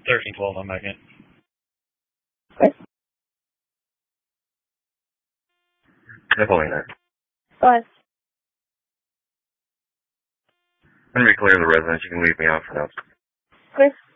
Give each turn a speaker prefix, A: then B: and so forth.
A: 1312, I'm back in.
B: Okay.
C: Definitely not.
B: Go ahead.
C: I'm going to clear the residence. You can leave me out for now.
B: Chris?